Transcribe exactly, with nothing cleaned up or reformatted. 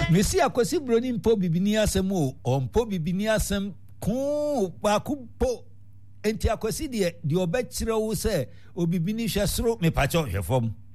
Mesi akwasi broni mpo bibini asem o ompo bibini asem ku bakupo enti akwasi de de obekire wo se obibini hwesoro mepacho hwefom